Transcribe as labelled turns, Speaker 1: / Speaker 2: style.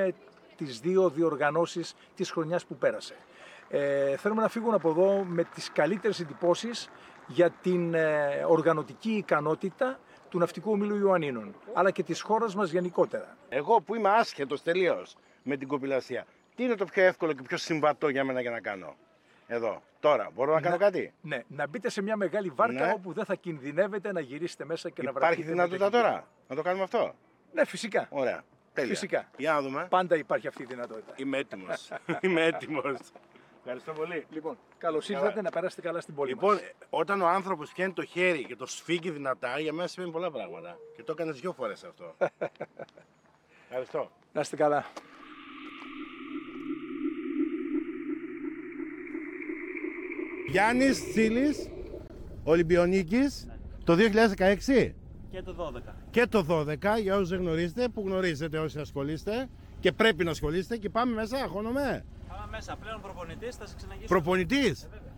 Speaker 1: τις δύο διοργανώσεις της χρονιάς που πέρασε. Θέλουμε να φύγουν από εδώ με τις καλύτερες εντυπώσεις για την οργανωτική ικανότητα του Ναυτικού Ομίλου Ιωαννίνων, αλλά και της χώρας μας γενικότερα.
Speaker 2: Εγώ που είμαι άσχετος τελείως με την κοπηλασία, τι είναι το πιο εύκολο και πιο συμβατό για μένα για να κάνω εδώ, τώρα, μπορώ να κάνω κάτι?
Speaker 1: Ναι, να μπείτε σε μια μεγάλη βάρκα,
Speaker 2: ναι,
Speaker 1: όπου δεν θα κινδυνεύετε να γυρίσετε μέσα και να βρεθείτε.
Speaker 2: Υπάρχει δυνατότητα τώρα να το κάνουμε αυτό?
Speaker 1: Ναι, φυσικά.
Speaker 2: Ωραία. Τέλεια.
Speaker 1: Φυσικά.
Speaker 2: Για να δούμε.
Speaker 1: Πάντα υπάρχει αυτή η δυνατότητα.
Speaker 2: Είμαι έτοιμος. Είμαι έτοιμος. Ευχαριστώ πολύ.
Speaker 1: Λοιπόν, καλώς ήρθατε, να περάσετε καλά στην πόλη
Speaker 2: Λοιπόν,
Speaker 1: μας.
Speaker 2: όταν ο άνθρωπος πιάνει το χέρι και το σφίγγει δυνατά, για μένα σημαίνει πολλά πράγματα. Και το έκανες 2 φορές αυτό. Ευχαριστώ.
Speaker 1: Να είστε καλά.
Speaker 2: Γιάννης Τσίλης, Ολυμπιονίκης, το 2016.
Speaker 3: Και το 12.
Speaker 2: Και το 12, για όσους δεν γνωρίζετε, που γνωρίζετε όσοι ασχολείστε και πρέπει να ασχολείστε, και πάμε μέσα, αγχώνομαι.
Speaker 3: Πάμε μέσα, πλέον προπονητής, θα σε ξαναγήσω.
Speaker 2: Προπονητής.